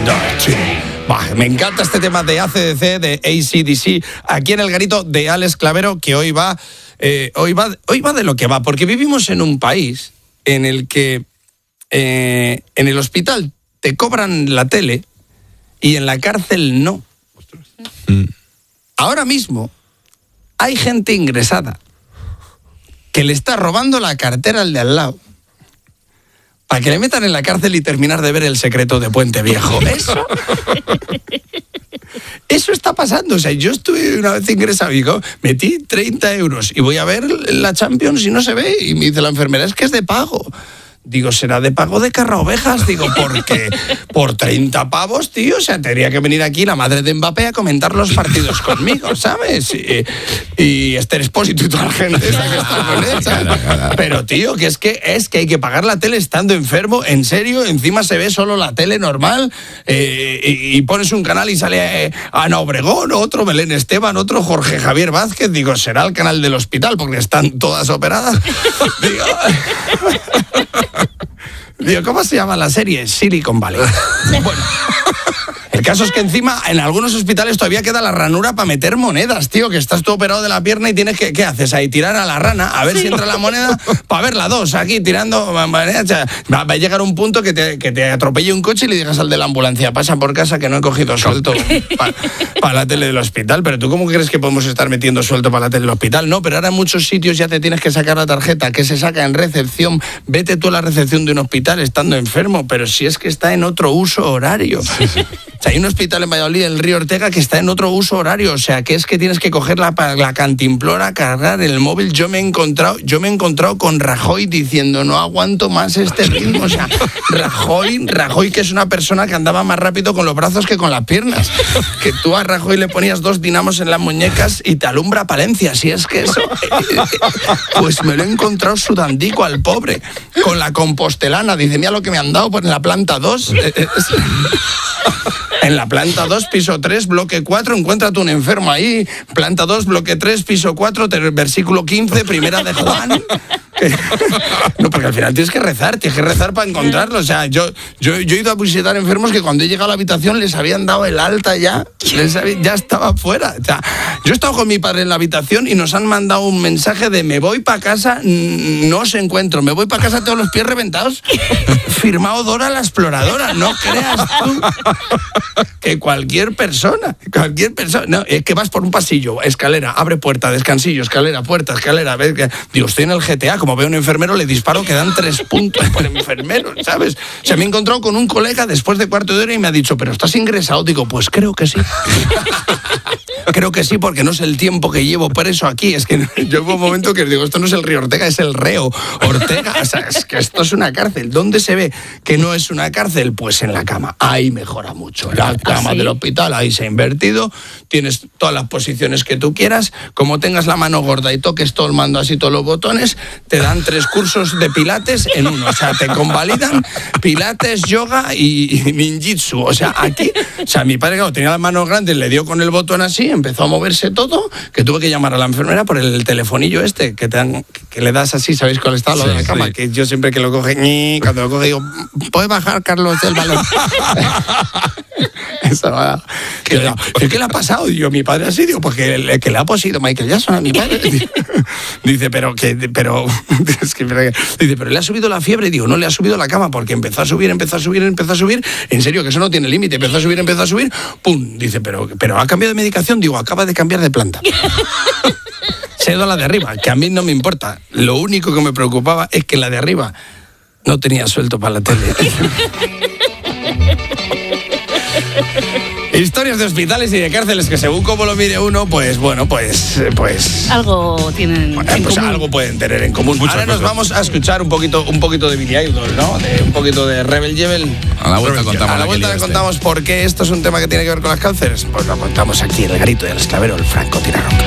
Sí. Bah, me encanta este tema de AC/DC, de AC/DC, aquí en el garito de Alex Clavero, que hoy va de lo que va, porque vivimos en un país en el que en el hospital te cobran la tele y en la cárcel no. Ahora mismo hay gente ingresada que le está robando la cartera al de al lado para que le metan en la cárcel y terminar de ver El secreto de Puente Viejo. Eso está pasando. O sea, yo estuve una vez ingresado y digo, metí 30 euros y voy a ver la Champions y no se ve. Y me dice la enfermera, es que es de pago. Digo, será de pago de carraovejas. Digo, porque por 30 pavos, tío, o sea, tendría que venir aquí la madre de Mbappé a comentar los partidos conmigo, ¿sabes? Y Esther Expósito y toda la gente esa que está con ella. Pero, tío, que es que hay que pagar la tele estando enfermo, en serio, encima se ve solo la tele normal, y pones un canal y sale Ana Obregón, otro Belén Esteban, otro Jorge Javier Vázquez. Digo, será el canal del hospital porque están todas operadas. Digo, ¿cómo se llama la serie? Silicon Valley. Bueno, el caso es que encima en algunos hospitales todavía queda la ranura para meter monedas, tío, que estás tú operado de la pierna y tienes que, ¿qué haces? Ahí tirar a la rana, a ver si entra la moneda, para ver la dos, aquí tirando monedas. Va a llegar un punto que te atropelle un coche y le digas al de la ambulancia, pasa por casa que no he cogido suelto para la tele del hospital. Pero ¿tú cómo crees que podemos estar metiendo suelto para la tele del hospital? No, pero ahora en muchos sitios ya te tienes que sacar la tarjeta, que se saca en recepción. Vete tú a la recepción de un hospital estando enfermo, pero si es que está en otro uso horario. Sí. O sea, hay un hospital en Valladolid, el Río Ortega, que está en otro uso horario. O sea, que es que tienes que coger la cantimplora, cargar el móvil. Yo me he encontrado con Rajoy diciendo, no aguanto más este ritmo. O sea, Rajoy, que es una persona que andaba más rápido con los brazos que con las piernas. Que tú a Rajoy le ponías 2 dinamos en las muñecas y te alumbra Palencia. Si es que eso... Pues me lo he encontrado sudandico al pobre. Con la compostelana. Dice, mira lo que me han dado, pues en la planta 2... En la planta 2, piso 3, bloque 4, encuéntrate un enfermo ahí. Planta 2, bloque 3, piso 4, versículo 15, primera de Juan. No, porque al final tienes que rezar para encontrarlo. O sea, yo he ido a visitar enfermos que cuando he llegado a la habitación les habían dado el alta ya estaba fuera. O sea, yo he estado con mi padre en la habitación y nos han mandado un mensaje de me voy para casa, no os encuentro, me voy para casa, tengo los pies reventados. Firmado Dora la Exploradora, no creas tú que cualquier persona, no, es que vas por un pasillo, escalera, abre puerta, descansillo, escalera, puerta, escalera, ves que, digo, estoy en el GTA, como veo un enfermero, le disparo que dan 3 puntos por enfermero, ¿sabes? O sea, me he encontrado con un colega después de cuarto de hora y me ha dicho, ¿pero estás ingresado? Digo, pues creo que sí. Creo que sí, porque no sé el tiempo que llevo preso aquí. Es que yo hubo un momento que digo, esto no es el Río Ortega, es el Reo Ortega. O sea, es que esto es una cárcel. ¿Dónde se ve que no es una cárcel? Pues en la cama. Ahí mejora mucho. La cama del hospital, ahí se ha invertido. Tienes todas las posiciones que tú quieras. Como tengas la mano gorda y toques todo el mando así, todos los botones, te dan 3 cursos de pilates en uno. O sea, te convalidan pilates, yoga y ninjitsu. O sea, aquí... O sea, mi padre, claro, tenía las manos grandes, le dio con el botón así, empezó a moverse todo, que tuve que llamar a la enfermera por el telefonillo este, que le das así, ¿sabéis cuál está? Lo de la cama, que yo siempre que lo coge, cuando lo coge digo, ¿puedes bajar, Carlos, el balón? Eso va. ¿Qué le ha pasado? Digo, mi padre así, digo, pues que le ha posido Michael Jackson a mi padre. Dice, pero dice, pero le ha subido la fiebre. Digo, no le ha subido la cama, porque empezó a subir, en serio, que eso no tiene límite, empezó a subir, pum, dice, pero ha cambiado de medicación. Digo, acaba de cambiar de planta. Se ha ido a la de arriba, que a mí no me importa. Lo único que me preocupaba es que la de arriba no tenía suelto para la tele. Historias de hospitales y de cárceles que según cómo lo mire uno, pues bueno, pues algo tienen en común. Algo pueden tener en común. Ahora nos vamos a escuchar un poquito de Billy Idol, ¿no? Un poquito de Rebel Yell. A la vuelta le contamos por qué esto es un tema que tiene que ver con las cárceles. Pues lo contamos aquí en el garito del Alex Clavero, el francotirador.